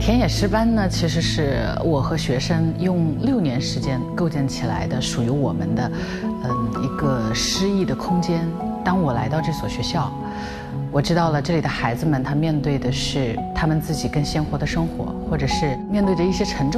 田野诗班呢，其实是我和学生用6年时间构建起来的，属于我们的，一个诗意的空间。当我来到这所学校，我知道了这里的孩子们，他面对的是他们自己更鲜活的生活，或者是面对着一些沉重